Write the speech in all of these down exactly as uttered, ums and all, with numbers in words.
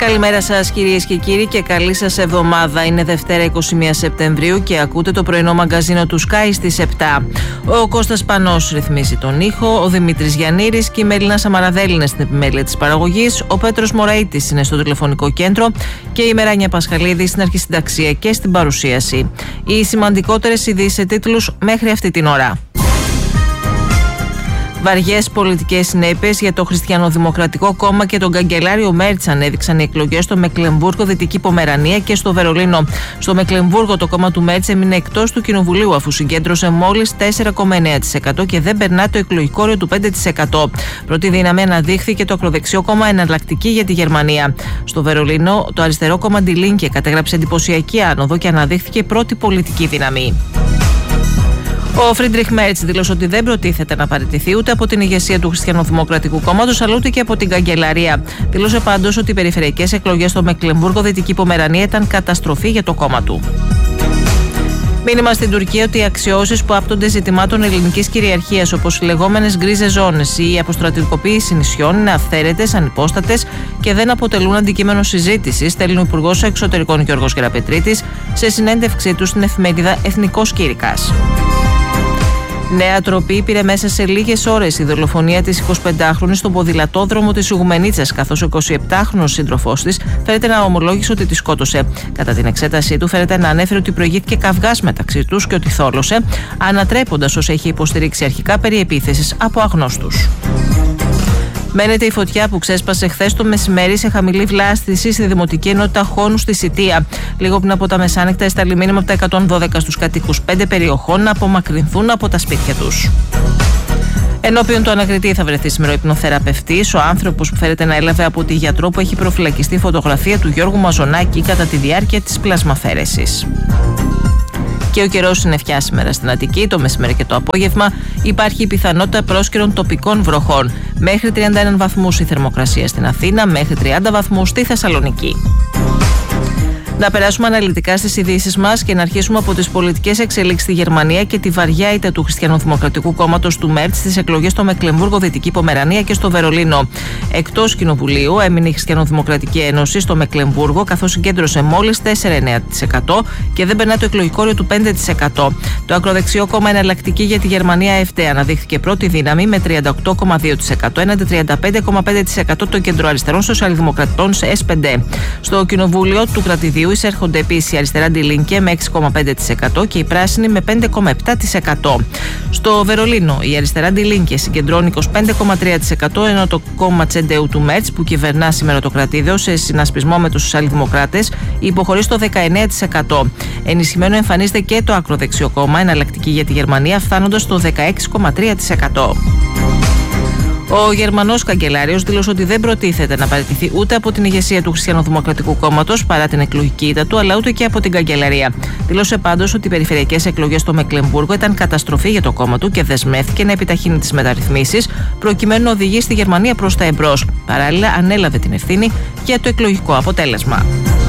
Καλημέρα σας κυρίες και κύριοι και καλή σας εβδομάδα. Είναι Δευτέρα είκοσι μία Σεπτεμβρίου και ακούτε το πρωινό μαγκαζίνο του Sky στις επτά. Ο Κώστας Πανός ρυθμίζει τον ήχο, ο Δημήτρης Γιαννήρης και η Μελίνα Σαμαραδέλη είναι στην επιμέλεια της παραγωγής, ο Πέτρος Μωραΐτης είναι στο τηλεφωνικό κέντρο και η Μεράνια Πασχαλίδη στην αρχισυνταξία και στην παρουσίαση. Οι σημαντικότερες ειδήσεις σε τίτλους μέχρι αυτή την ώρα. Βαριές πολιτικές συνέπειες για το Χριστιανοδημοκρατικό Κόμμα και τον καγκελάριο Μέρτς ανέδειξαν οι εκλογές στο Μεκλεμβούργο, Δυτική Πομερανία και στο Βερολίνο. Στο Μεκλεμβούργο το κόμμα του Μέρτς έμεινε εκτός του Κοινοβουλίου αφού συγκέντρωσε μόλις τέσσερα κόμμα εννέα τοις εκατό και δεν περνά το εκλογικό όριο του πέντε τοις εκατό. Πρώτη δύναμη αναδείχθηκε το ακροδεξιό κόμμα Εναλλακτική για τη Γερμανία. Στο Βερολίνο το αριστερό κόμμα Die Linke κατέγραψε εντυπωσιακή άνοδο και αναδείχθηκε πρώτη πολιτική δύναμη. Ο Φρίντριχ Μέρτς δήλωσε ότι δεν προτίθεται να παραιτηθεί ούτε από την ηγεσία του Χριστιανοδημοκρατικού Κόμματος αλλά ούτε και από την καγκελαρία. Δήλωσε πάντως ότι οι περιφερειακές εκλογές στο Μεκλεμβούργο, Δυτική Πομερανία ήταν καταστροφή για το κόμμα του. Μήνυμα στην Τουρκία ότι οι αξιώσεις που άπτονται ζητημάτων ελληνικής κυριαρχίας, όπως οι λεγόμενες γκρίζες ζώνες ή η αποστρατικοποίηση νησιών, είναι αυθαίρετες, ανυπόστατες και δεν αποτελούν αντικείμενο συζήτησης, στέλνει ο Υπουργός Εξωτερικών Γιώργος Γεραπετρίτης σε συνέντευξή του στην εφημερίδα Εθνικός Κήρυκας. Νέα τροπή πήρε μέσα σε λίγες ώρες η δολοφονία της εικοσιπεντάχρονης στον ποδηλατόδρομο της Ιγουμενίτσας, καθώς ο εικοσιεπτάχρονος σύντροφός της φέρεται να ομολόγησε ότι τη σκότωσε. Κατά την εξέτασή του, φέρεται να ανέφερε ότι προηγήθηκε καυγάς μεταξύ τους και ότι θόλωσε, ανατρέποντας όσα είχε υποστηρίξει αρχικά περί επίθεσης από αγνώστους. Μένεται η φωτιά που ξέσπασε χθες το μεσημέρι σε χαμηλή βλάστηση στη Δημοτική Ενότητα Χόνου στη Σιτία. Λίγο πριν από τα μεσάνυχτα, έσταλε μήνυμα από τα εκατόν δώδεκα στους κατοίκους πέντε περιοχών να απομακρυνθούν από τα σπίτια τους. Ενώπιον του ανακριτή θα βρεθεί σήμερα ο υπνοθεραπευτής, ο άνθρωπος που φέρεται να έλαβε από τη γιατρό που έχει προφυλακιστεί φωτογραφία του Γιώργου Μαζονάκη κατά τη διάρκεια της πλασμαφέρεσης. Και ο καιρός συννεφιά σήμερα στην Αττική, το μεσημέρι και το απόγευμα υπάρχει η πιθανότητα πρόσκαιρων τοπικών βροχών. Μέχρι τριάντα ένα βαθμούς η θερμοκρασία στην Αθήνα, μέχρι τριάντα βαθμούς στη Θεσσαλονίκη. Να περάσουμε αναλυτικά στις ειδήσεις μας και να αρχίσουμε από τις πολιτικές εξελίξεις στη Γερμανία και τη βαριά ήττα του Χριστιανοδημοκρατικού Κόμματος του Μέρτς στις εκλογές στο Μεκλεμβούργο, Δυτική Πομερανία και στο Βερολίνο. Εκτός Κοινοβουλίου έμεινε η Χριστιανοδημοκρατική Ένωση στο Μεκλεμβούργο, καθώς συγκέντρωσε μόλις τέσσερα κόμμα εννέα τοις εκατό και δεν περνά το εκλογικό όριο του πέντε τοις εκατό. Το ακροδεξιό κόμμα Εναλλακτική για τη Γερμανία ΕΦΤ αναδείχθηκε πρώτη δύναμη με τριάντα οκτώ κόμμα δύο τοις εκατό έναντι τριάντα πέντε κόμμα πέντε τοις εκατό των κεντροαριστερών σοσιαλδημοκρατών ες πι ντι. Στο Κοινοβούλιο του κρατηδίου εισέρχονται επίσης η αριστερά Die Linke με έξι κόμμα πέντε τοις εκατό και η πράσινη με πέντε κόμμα επτά τοις εκατό. Στο Βερολίνο η αριστερά Die Linke συγκεντρώνει είκοσι πέντε κόμμα τρία τοις εκατό ενώ το κόμμα Τσεντεού του Μέρτς που κυβερνά σήμερα το κρατήδιο σε συνασπισμό με τους σοσιαλδημοκράτες υποχωρεί στο δεκαεννέα τοις εκατό. Ενισχυμένο εμφανίζεται και το ακροδεξιό κόμμα Εναλλακτική για τη Γερμανία φτάνοντας στο δεκαέξι κόμμα τρία τοις εκατό. Ο Γερμανός καγκελάριος δήλωσε ότι δεν προτίθεται να παραιτηθεί ούτε από την ηγεσία του Χριστιανοδημοκρατικού Κόμματος παρά την εκλογική ήττα του, αλλά ούτε και από την καγκελαρία. Δήλωσε πάντως ότι οι περιφερειακές εκλογές στο Μεκλεμβούργο ήταν καταστροφή για το κόμμα του και δεσμεύθηκε να επιταχύνει τις μεταρρυθμίσεις προκειμένου να οδηγήσει τη Γερμανία προς τα εμπρός. Παράλληλα, ανέλαβε την ευθύνη για το εκλογικό αποτέλεσμα.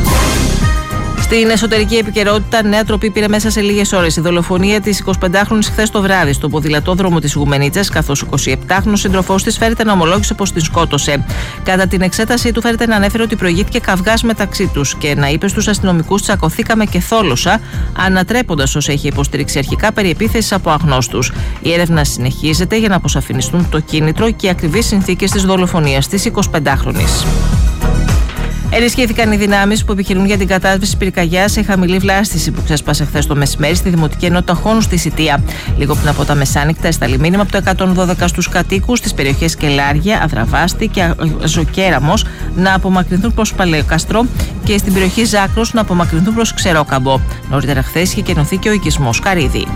Στην εσωτερική επικαιρότητα, νέα τροπή πήρε μέσα σε λίγες ώρες η δολοφονία της εικοσιπεντάχρονης χθες το βράδυ στον ποδηλατόδρομο της Ιγουμενίτσας, καθώς ο εικοσιεπτάχρονος σύντροφός της φέρεται να ομολόγησε πως την σκότωσε. Κατά την εξέτασή του, φέρεται να ανέφερε ότι προηγήθηκε καυγάς μεταξύ τους και να είπε στους αστυνομικούς τσακωθήκαμε και θόλωσα, ανατρέποντας όσα είχε υποστηρίξει αρχικά περί επίθεσης από αγνώστους. Η έρευνα συνεχίζεται για να αποσαφινιστούν το κίνητρο και οι ακριβείς συνθήκες της δολοφονίας της εικοσιπεντάχρονης. Ενισχύθηκαν οι δυνάμεις που επιχειρούν για την κατάσβεση πυρκαγιάς σε χαμηλή βλάστηση που ξέσπασε χθες το μεσημέρι στη Δημοτική Ενότητα Χόνου στη Σιτία. Λίγο πριν από τα μεσάνυχτα, έσταλε μήνυμα από το εκατόν δώδεκα στους κατοίκους στις περιοχές Κελάρια, Αδραβάστη και Ζωκέραμος να απομακρυνθούν προς Παλαιοκαστρό και στην περιοχή Ζάκρος να απομακρυνθούν προς Ξερόκαμπο. Νωρίτερα χθες είχε κενωθεί και ο οικισμός Καρύδη.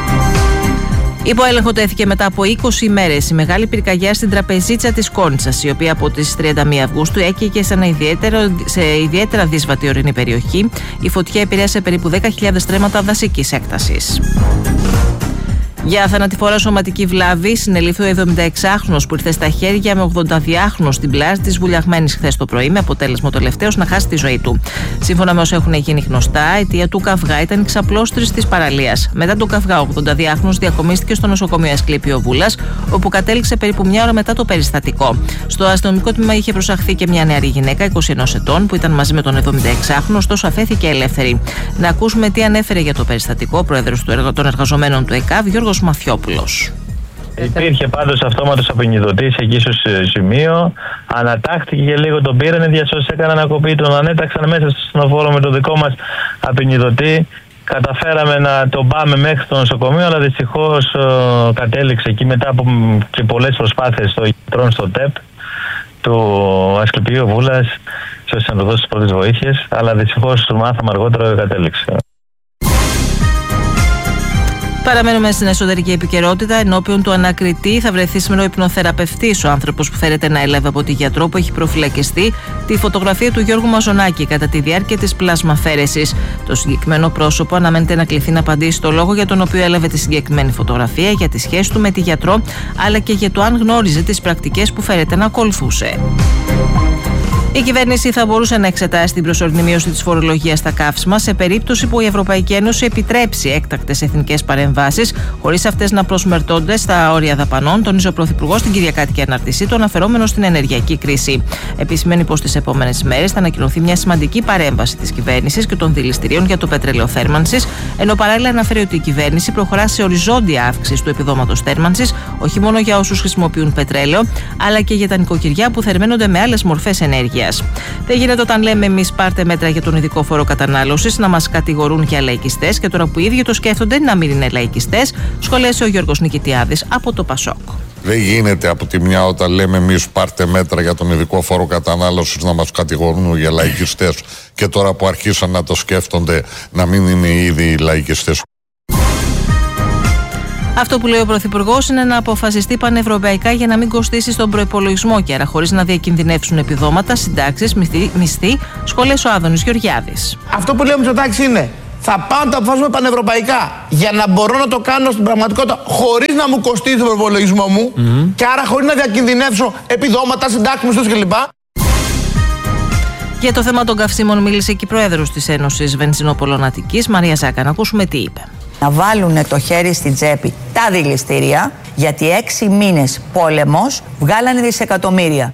Υπό έλεγχο τέθηκε μετά από είκοσι ημέρες η μεγάλη πυρκαγιά στην τραπεζίτσα της Κόνιτσας, η οποία από τις τριάντα μία Αυγούστου έκαιγε σε, ένα ιδιαίτερο, σε ιδιαίτερα δύσβατη ορεινή περιοχή. Η φωτιά επηρέασε περίπου δέκα χιλιάδες στρέμματα δασικής έκτασης. Για θανατηφόρα σωματική βλάβη συνελήφθη ο εβδομηνταεξάχρονος που ήρθε στα χέρια με ογδονταδυάχρονο στην πλάζ της Βουλιαγμένης χθες το πρωί, με αποτέλεσμα ο τελευταίος να χάσει τη ζωή του. Σύμφωνα με όσα έχουν γίνει γνωστά, η αιτία του καυγά ήταν η ξαπλώστρηση της παραλίας. Μετά τον καυγά, ο ογδονταδυάχρονος διακομίστηκε στο νοσοκομείο Ασκλήπιο Βούλας, όπου κατέληξε περίπου μια ώρα μετά το περιστατικό. Στο αστυνομικό τμήμα είχε προσαχθεί και μια νεαρή γυναίκα είκοσι ενός ετών που ήταν μαζί με τον εβδομηνταεξάχρονο, ωστόσο αφέθηκε ελεύθερη. Να ακούσουμε τι ανέφερε για το περιστατικό ο πρόεδρος των εργαζομένων του ΕΚΑΒ, Γιώργος Μαθιόπουλος. Υπήρχε πάντως αυτόματος απεινιδωτής εκεί στο σημείο. Ανατάχθηκε και λίγο τον πήρανε, διασώσεις έκαναν ανακοπή, τον ανέταξαν μέσα στο ασθενοφόρο με το δικό μας απεινιδωτή. Καταφέραμε να τον πάμε μέχρι το νοσοκομείο, αλλά δυστυχώς ο, κατέληξε εκεί μετά από και πολλές προσπάθειες των γιατρών στο ΤΕΠ του Ασκληπίου Βούλας, ώστε να του δώσει τις πρώτες βοήθειες, αλλά δυστυχώς μάθαμε αργότερα κατέληξε. Παραμένουμε στην εσωτερική επικαιρότητα. Ενώπιον του ανακριτή θα βρεθεί σήμερα ο υπνοθεραπευτής, ο άνθρωπος που φέρεται να έλαβε από τη γιατρό που έχει προφυλακιστεί τη φωτογραφία του Γιώργου Μαζονάκη κατά τη διάρκεια της πλασμαφέρεσης. Το συγκεκριμένο πρόσωπο αναμένεται να κληθεί να απαντήσει το λόγο για τον οποίο έλαβε τη συγκεκριμένη φωτογραφία, για τη σχέση του με τη γιατρό, αλλά και για το αν γνώριζε τις πρακτικές που φέρεται να ακολουθούσε. Η κυβέρνηση θα μπορούσε να εξετάσει την προσωρινή μείωση της φορολογίας στα καύσιμα σε περίπτωση που η Ευρωπαϊκή Ένωση επιτρέψει έκτακτες εθνικές παρεμβάσεις, χωρίς αυτές να προσμερτώνται στα όρια δαπανών, τονίζει ο Πρωθυπουργός στην Κυριακάτικη αναρτησή του, αναφερόμενο στην ενεργειακή κρίση. Επισημαίνει πως τις επόμενες μέρες θα ανακοινωθεί μια σημαντική παρέμβαση της κυβέρνησης και των δηληστηρίων για το πετρέλαιο θέρμανσης, ενώ παράλληλα αναφέρει ότι η κυβέρνηση προχωρά σε οριζόντια αύξηση του επιδόματος θέρμανσης, όχι μόνο για όσους χρησιμοποιούν πετρέλαιο, αλλά και για τα νοικοκυριά που θερμαίνονται με άλλες μορφές ενέργειας. Δεν γίνεται όταν λέμε εμείς πάρτε μέτρα για τον ειδικό φόρο κατανάλωσης να μας κατηγορούν για λαϊκιστές και τώρα που οι ίδιοι το σκέφτονται να μην είναι λαϊκιστές, σχολίασε ο Γιώργος Νικητιάδης από το Πασόκ. Δεν γίνεται από τη μια όταν λέμε εμείς πάρτε μέτρα για τον ειδικό φόρο κατανάλωσης να μας κατηγορούν για λαϊκιστές και τώρα που αρχίσαν να το σκέφτονται να μην είναι ήδη οι λαϊκιστές. Αυτό που λέει ο Πρωθυπουργός είναι να αποφασιστεί πανευρωπαϊκά για να μην κοστίσει στον προϋπολογισμό και άρα χωρίς να διακινδυνεύσουν επιδόματα, συντάξεις, μισθοί, μισθοί, σχολές ο Άδωνης Γεωργιάδης. Αυτό που λέει ο Μητσοτάκης είναι θα πάω να το αποφασίσουμε πανευρωπαϊκά για να μπορώ να το κάνω στην πραγματικότητα χωρίς να μου κοστίσει τον προϋπολογισμό μου mm-hmm. και άρα χωρίς να διακινδυνεύσω επιδόματα, συντάξεις, μισθούς κλπ. Για το θέμα των καυσίμων μίλησε και η πρόεδρος της Ένωσης Βενζινοπολών Αττικής, Μαρία Ζάκα. Να ακούσουμε τι είπε. Να βάλουν το χέρι στην τσέπη τα δηληστήρια, γιατί έξι μήνες πόλεμος βγάλανε δισεκατομμύρια.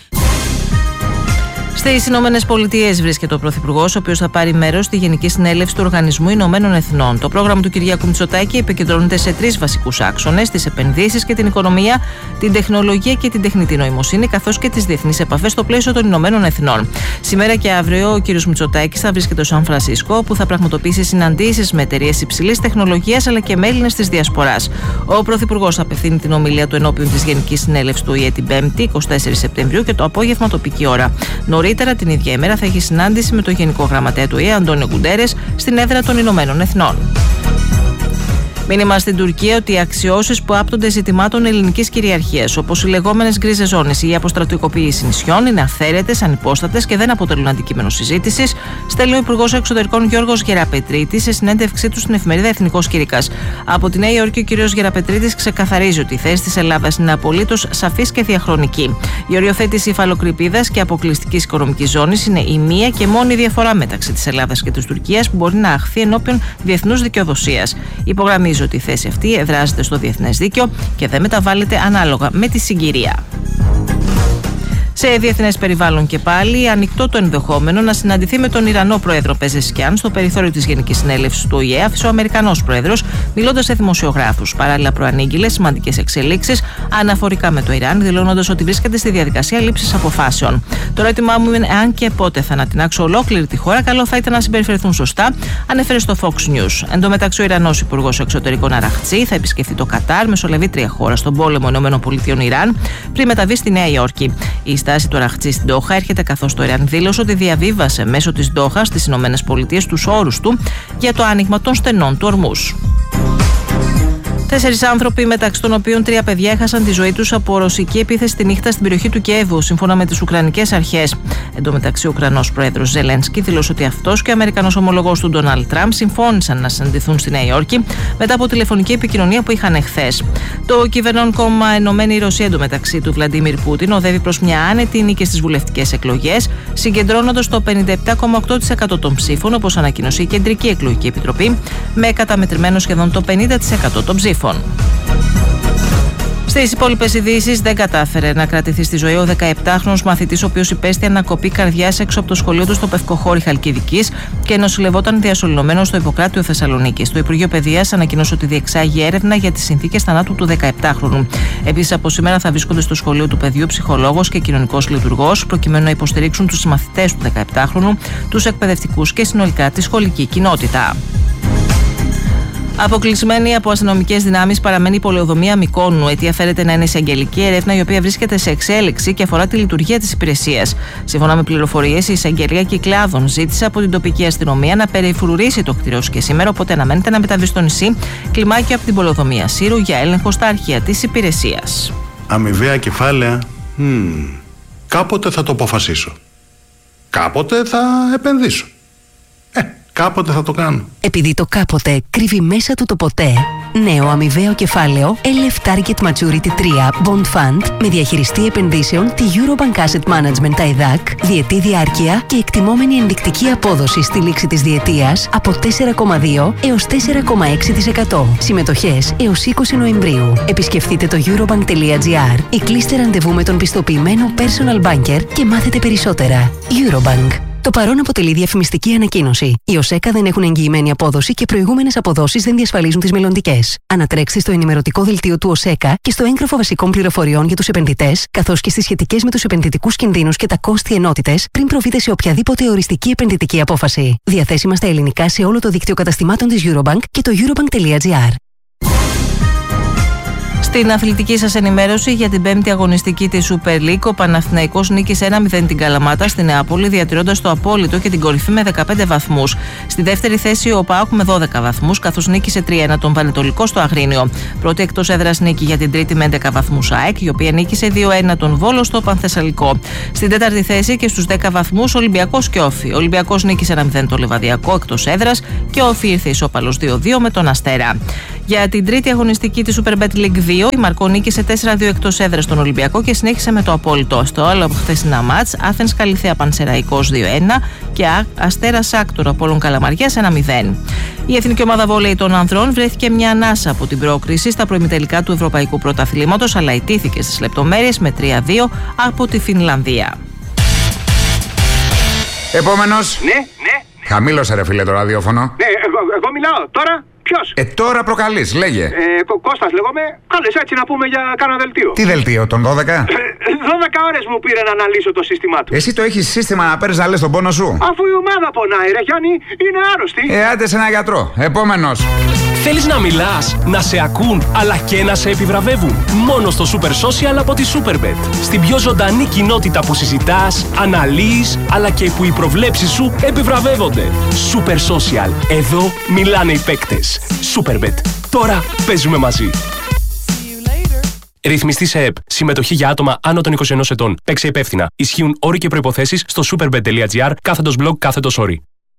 Στις Ηνωμένες Πολιτείες βρίσκεται ο Πρωθυπουργός, ο οποίος θα πάρει μέρος στη Γενική Συνέλευση του Οργανισμού Ηνωμένων Εθνών. Το πρόγραμμα του Κυριάκου Μητσοτάκη επικεντρώνεται σε τρεις βασικούς άξονες: τις επενδύσεις και την οικονομία, την τεχνολογία και την τεχνητή νοημοσύνη, καθώς και τις διεθνείς επαφές στο πλαίσιο των Ηνωμένων Εθνών. Σήμερα και αύριο ο κ. Μητσοτάκης θα βρίσκεται στο Σαν Φρανσίσκο, όπου θα πραγματοποιήσει συναντήσεις με εταιρείες υψηλής τεχνολογίας αλλά και με Έλληνες της Διασποράς. Ο Πρωθυπουργός θα απευθύνει την ομιλία του ενώπιον της Γενικής Συνέλευσης του ΟΗΕ την Πέμπτη, εικοστή τέταρτη Σεπτεμβρίου και το απόγευμα τοπική ώρα. Νωρίτερα την ίδια ημέρα θα έχει συνάντηση με τον Γενικό Γραμματέα του ΟΗΕ, Αντώνιο Γκουντέρες, στην έδρα των Ηνωμένων Εθνών. Μήνυμα στην Τουρκία ότι οι αξιώσεις που άπτονται ζητημάτων ελληνικής κυριαρχίας, όπως οι λεγόμενες γκρίζες ζώνες ή η αποστρατικοποίηση νησιών, είναι αυθαίρετες, ανυπόστατες και δεν αποτελούν αντικείμενο συζήτησης, στέλνει ο Υπουργός Εξωτερικών Γιώργος Γεραπετρίτης σε συνέντευξή του στην εφημερίδα Εθνικός Κήρυκας. Από τη Νέα Υόρκη, ο κ. Γεραπετρίτης ξεκαθαρίζει ότι η θέση της Ελλάδας είναι απολύτως σαφής και διαχρονική. Η οριοθέτηση υφαλοκρηπίδας και αποκλειστικής οικονομικής ζώνης είναι η μία και μόνη διαφορά μεταξύ της Ελλάδας και της Τουρκίας που μπορεί να αχθεί ενώπιον διεθνούς δικαιοδοσίας. Υπογραμμίζει ότι η θέση αυτή εδράζεται στο διεθνές δίκαιο και δεν μεταβάλλεται ανάλογα με τη συγκυρία. Σε διεθνές περιβάλλον και πάλι, ανοιχτό το ενδεχόμενο να συναντηθεί με τον Ιρανό πρόεδρο Πεζεσκιάν στο περιθώριο της Γενικής Συνέλευσης του ΟΗΕ, άφησε ο Αμερικανός πρόεδρος, μιλώντας σε δημοσιογράφους. Παράλληλα, προανήγγειλε σημαντικές εξελίξεις αναφορικά με το Ιράν, δηλώνοντας ότι βρίσκεται στη διαδικασία λήψης αποφάσεων. Το ερώτημά μου είναι αν και πότε θα ανατινάξω ολόκληρη τη χώρα, καλό θα ήταν να συμπεριφερθούν σωστά, ανέφερε στο Fox News. Εν τω μεταξύ, ο Ιρανός Υπουργός Εξωτερικών Αραχτσί θα επισκεφθεί το Κατάρ, μεσολαβήτρια χώρα στον πόλεμο ΗΠΑ, πριν μεταβεί στη Νέα Υόρκη. Η στάση του Αραχτσί στην Ντόχα έρχεται καθώς το Ιράν δήλωσε ότι διαβίβασε μέσω της Ντόχα στις ΗΠΑ τους όρους του για το άνοιγμα των στενών του Ορμούς. Τέσσερις άνθρωποι, μεταξύ των οποίων τρία παιδιά, έχασαν τη ζωή τους από ρωσική επίθεση τη νύχτα στην περιοχή του Κιέβου, σύμφωνα με τις Ουκρανικές αρχές. Εν τω μεταξύ, ο Ουκρανός πρόεδρος Ζελένσκι δήλωσε ότι αυτός και ο Αμερικανός ομολογός του Ντόναλντ Τραμπ συμφώνησαν να συναντηθούν στη Νέα Υόρκη μετά από τηλεφωνική επικοινωνία που είχαν εχθές. Το κυβερνών κόμμα Ενωμένη Ρωσία, εντωμεταξύ του Βλαντίμιρ Πούτιν, οδεύει προς μια άνετη νίκη στις βουλευτικές εκλογές, συγκεντρώνοντας το πενήντα επτά κόμμα οκτώ τοις εκατό των ψήφων, όπως ανακοίνωσε η Κεντρική Εκλογική Επιτροπή, με καταμετρημένο σχεδόν το πενήντα τοις εκατό των ψήφων. Στις υπόλοιπες ειδήσεις, δεν κατάφερε να κρατηθεί στη ζωή ο δεκαεπτάχρονος μαθητής, ο οποίος υπέστη ανακοπή καρδιάς έξω από το σχολείο του στο Πευκοχώρι Χαλκιδικής και νοσηλευόταν διασωληνωμένος στο Ιπποκράτιο Θεσσαλονίκης. Το Υπουργείο Παιδείας ανακοίνωσε ότι διεξάγει έρευνα για τις συνθήκες θανάτου του δεκαεπτάχρονου. Επίσης, από σήμερα θα βρίσκονται στο σχολείο του παιδιού ψυχολόγος και κοινωνικός λειτουργός, προκειμένου να υποστηρίξουν τους μαθητές του δεκαεπτάχρονου, τους εκπαιδευτικούς και συνολικά τη σχολική κοινότητα. Αποκλεισμένη από αστυνομικές δυνάμεις παραμένει η πολεοδομία Μυκόνου. Αιτία φέρεται να είναι εισαγγελική έρευνα, η οποία βρίσκεται σε εξέλιξη και αφορά τη λειτουργία της υπηρεσίας. Σύμφωνα με πληροφορίες, η εισαγγελία Κυκλάδων ζήτησε από την τοπική αστυνομία να περιφρουρήσει το κτίριο και σήμερα, οπότε αναμένεται να μεταβεί στο νησί κλιμάκιο από την πολεοδομία Σύρου για έλεγχο στα αρχεία της υπηρεσίας. Αμοιβαία κεφάλαια. Hmm. Κάποτε θα το αποφασίσω. Κάποτε θα επενδύσω. Ε, κάποτε θα το κάνω. Επειδή το κάποτε κρύβει μέσα του το ποτέ, νέο αμοιβαίο κεφάλαιο ελ εφ Target Maturity τρία Bond Fund με διαχειριστή επενδύσεων τη Eurobank Asset Management άι ντι έι σι, διετή διάρκεια και εκτιμόμενη ενδεικτική απόδοση στη λήξη της διετίας από τέσσερα κόμμα δύο έως τέσσερα κόμμα έξι τοις εκατό. Συμμετοχές έως είκοσι Νοεμβρίου. Επισκεφτείτε το eurobank τελεία gr ή κλείστε ραντεβού με τον πιστοποιημένο personal banker και μάθετε περισσότερα. Eurobank. Το παρόν αποτελεί διαφημιστική ανακοίνωση. Οι ΟΣΕΚΑ δεν έχουν εγγυημένη απόδοση και προηγούμενες αποδόσεις δεν διασφαλίζουν τις μελλοντικές. Ανατρέξτε στο ενημερωτικό δελτίο του ΟΣΕΚΑ και στο έγγραφο βασικών πληροφοριών για τους επενδυτές, καθώς και στις σχετικές με τους επενδυτικούς κινδύνους και τα κόστη ενότητες, πριν προβείτε σε οποιαδήποτε οριστική επενδυτική απόφαση. Διαθέσιμα στα ελληνικά σε όλο το δίκτυο καταστημάτων της Eurobank και το eurobank τελεία gr. Στην αθλητική σας ενημέρωση για την πέμπτη αγωνιστική της Super League, ο Παναθηναϊκός νίκησε ένα μηδέν την Καλαμάτα στη Νεάπολη, διατηρώντας το απόλυτο και την κορυφή με δεκαπέντε βαθμούς. Στη δεύτερη θέση ο ΠΑΟΚ με δώδεκα βαθμούς, καθώς νίκησε τρία ένα τον Πανετολικό στο Αγρίνιο. Πρώτη εκτός έδρας νίκη για την τρίτη με έντεκα βαθμούς ΑΕΚ, η οποία νίκησε δύο ένα τον Βόλο στο Πανθεσσαλικό. Στην τέταρτη θέση και στους δέκα βαθμούς Ολυμπιακός και Όφη. Ο Ολυμπιακός νίκησε ένα μηδέν το Λεβαδιακό εκτός έδρας και ο Όφη ήρθε ισόπαλος δύο δύο με τον Αστέρα. Για την τρίτη αγωνιστική της Super Bet League δύο, η Μαρκό νίκησε τέσσερα δύο εκτός έδρας στον Ολυμπιακό και συνέχισε με το απόλυτο. Στο άλλο από χθεσινά μάτς, Άθενς Καλιθέα Πανσεραϊκός δύο ένα και Αστέρας Άκτορα Απόλλων Καλαμαριάς ένα μηδέν. Η εθνική ομάδα βόλεϊ των ανδρών βρέθηκε μια ανάσα από την πρόκριση στα προημιτελικά του Ευρωπαϊκού Πρωταθλήματος, αλλά ιτήθηκε στις λεπτομέρειες με τρία δύο από τη Φινλανδία. Επόμενος. Ναι, ναι. Χαμήλωσε ρε φίλε το ραδιόφωνο. Ναι, εγώ, εγώ μιλάω τώρα. Ποιος? Ε, τώρα προκαλείς, λέγε. Ε, Κω- Κώστας λέγομαι. Κάλες έτσι να πούμε για κάνα δελτίο. Τι δελτίο, τον δώδεκα? δώδεκα ώρες μου πήρε να αναλύσω το σύστημά του. Εσύ το έχεις σύστημα να παίρνεις να λες τον πόνο σου? Αφού η ομάδα πονάει ρε Γιάννη, είναι άρρωστη. Ε, άντε σε ένα γιατρό. Επόμενος. Θέλεις να μιλάς, να σε ακούν, αλλά και να σε επιβραβεύουν? Μόνο στο Super Social από τη Superbet. Στην πιο ζωντανή κοινότητα που συζητάς, αναλύεις, αλλά και που οι προβλέψεις σου επιβραβεύονται. Super Social. Εδώ μιλάνε οι παίκτες. Superbet. Τώρα παίζουμε μαζί. Ρυθμιστή σε ΕΠ. Συμμετοχή για άτομα άνω των είκοσι ενός ετών. Παίξε υπεύθυνα. Ισχύουν όροι και προϋποθέσεις στο superbet τελεία gr κάθετος blog κάθετος όροι.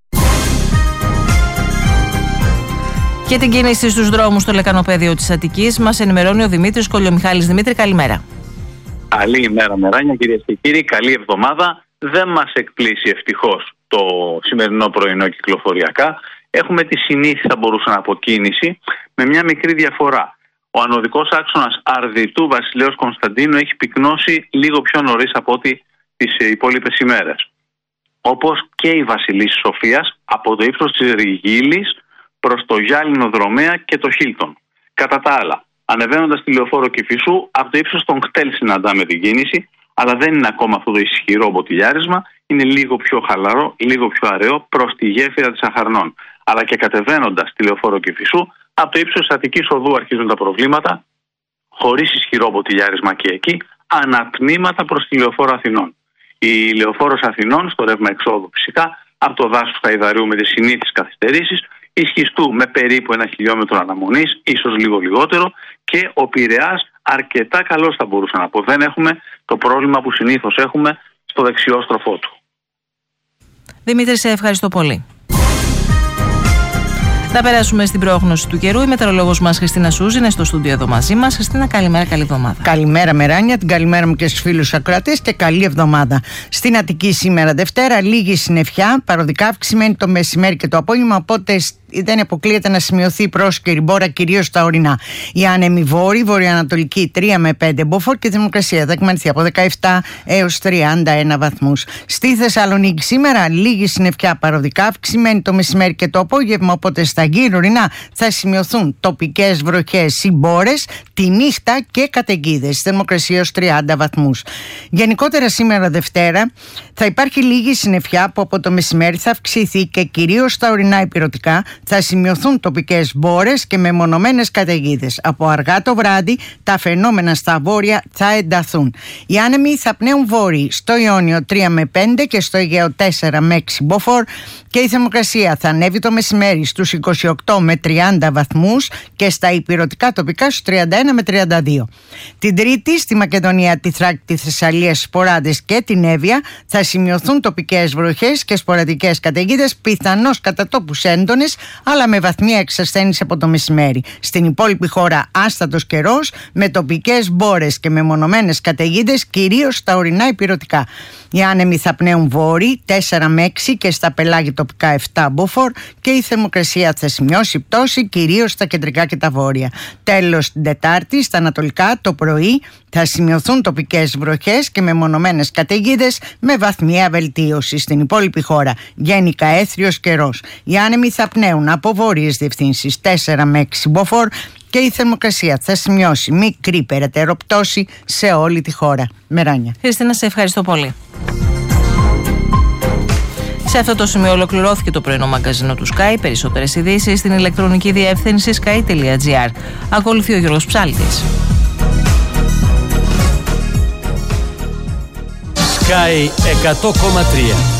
Και την κίνηση στους δρόμους στο λεκανοπέδιο της Αττικής μας ενημερώνει ο Δημήτρης Κολιομιχάλης. Δημήτρη, καλημέρα. Καλή ημέρα, Μεράνια, κυρίες και κύριοι. Καλή εβδομάδα. Δεν μας εκπλήσει ευτυχώς το σημερινό πρωινό κυκλοφοριακά. Έχουμε τη συνήθι, θα μπορούσα να πω, κίνηση με μια μικρή διαφορά. Ο ανωδικός άξονας Αρδιτού Βασιλέως Κωνσταντίνου έχει πυκνώσει λίγο πιο νωρίς από ό,τι τις υπόλοιπες ημέρες. Όπως και η Βασιλής Σοφίας από το ύψος της Ριγίλης προς το Γυάλινο Δρομέα και το Χίλτον. Κατά τα άλλα, ανεβαίνοντας τη Λεωφόρο Κηφισού, από το ύψος των Κτέλ συναντάμε την κίνηση, αλλά δεν είναι ακόμα αυτό το ισχυρό μποτιλιάρισμα, είναι λίγο πιο χαλαρό, λίγο πιο αραιό προς τη γέφυρα της Αχαρνών. Αλλά και κατεβαίνοντας τη Λεωφόρο Κηφισού, από το ύψος της Αττικής Οδού αρχίζουν τα προβλήματα, χωρίς ισχυρό μποτιλιάρισμα και εκεί, ανατμήματα προς τη Λεωφόρο Αθηνών. Η Λεωφόρος Αθηνών, στο ρεύμα εξόδου φυσικά, από το δάσος Χαϊδαρίου με τις συνήθεις καθυστερήσεις Ισχυστού με περίπου ένα χιλιόμετρο αναμονής, ίσως λίγο λιγότερο, και ο Πειραιάς αρκετά καλός θα μπορούσα να πω. Δεν έχουμε το πρόβλημα που συνήθως έχουμε στο δεξιό στροφό του. Δημήτρη, σε ευχαριστώ πολύ. Να περάσουμε στην πρόγνωση του καιρού. Η μετεωρολόγος μας Χριστίνα Σούζη είναι στο στούντιο εδώ μαζί μας. Χριστίνα, καλημέρα, καλή εβδομάδα. Καλημέρα, Μεράνια, την καλημέρα μου και στους φίλους ακροατές και καλή εβδομάδα. Στην Αττική σήμερα Δευτέρα, λίγη συννεφιά, παροδικά αυξημένη το μεσημέρι και το απόγευμα, οπότε δεν αποκλείεται να σημειωθεί πρόσκαιρη μπόρα, κυρίως στα ορεινά. Η άνεμη βόρη, βορειοανατολική τρία με πέντε μποφόρ και η θερμοκρασία θα εκμανθεί από δεκαεπτά έως τριάντα ένα βαθμούς. Στη Θεσσαλονίκη σήμερα λίγη συννεφιά, παροδικά αυξημένη το μεσημέρι και το απόγευμα, οπότε στα γύρω ορεινά θα σημειωθούν τοπικές βροχές ή μπόρες τη νύχτα και καταιγίδες. Θερμοκρασία ως τριάντα βαθμούς. Γενικότερα σήμερα Δευτέρα θα υπάρχει λίγη συννεφιά που από το μεσημέρι θα αυξηθεί και κυρίως στα ορεινά ηπειρωτικά θα σημειωθούν τοπικές μπόρες και μεμονωμένες καταιγίδες. Από αργά το βράδυ τα φαινόμενα στα βόρεια θα ενταθούν. Οι άνεμοι θα πνέουν βόρειοι στο Ιόνιο τρία με πέντε και στο Αιγαίο τέσσερα με έξι μποφόρ και η θερμοκρασία θα ανέβει το μεσημέρι στους είκοσι οκτώ με τριάντα βαθμούς και στα ηπειρωτικά τοπικά στους τριάντα ένα με τριάντα δύο. Την Τρίτη στη Μακεδονία, τη Θράκη, τη Θεσσαλία, Σποράδες και την Εύβοια θα σημειωθούν τοπικές βροχές και σποραδικές καταιγίδες, πιθανώς κατά τόπους έντονες, αλλά με βαθμία εξασθένηση από το μεσημέρι. Στην υπόλοιπη χώρα άστατος καιρός με τοπικές μπόρες και μεμονωμένες καταιγίδες, κυρίως στα ορεινά ηπειρωτικά. Οι άνεμοι θα πνέουν βόρειοι τέσσερα με έξι και στα πελάγη τοπικά επτά μποφόρ και η θερμοκρασία θα σημειώσει πτώση κυρίως στα κεντρικά και τα βόρεια. Τέλος, την Τετάρτη στα ανατολικά το πρωί θα σημειωθούν τοπικές βροχές και μεμονωμένες καταιγίδες με βαθμία βελτίωση. Στην υπόλοιπη χώρα γενικά έθριος καιρός. Οι άνεμοι θα πνέουν από βόρειες διευθύνσεις τέσσερα με έξι μποφόρ και η θερμοκρασία θα σημειώσει μικρή περαιτέρω πτώση σε όλη τη χώρα. Μεράνια. Χριστίνα, σε ευχαριστώ πολύ. Σε αυτό το σημείο ολοκληρώθηκε το πρωινό μαγκαζίνο του Sky. Περισσότερες ειδήσεις στην ηλεκτρονική διεύθυνση sky τελεία gr. Ακολουθεί ο Γιώργος Ψάλτης. Sky εκατό κόμμα τρία.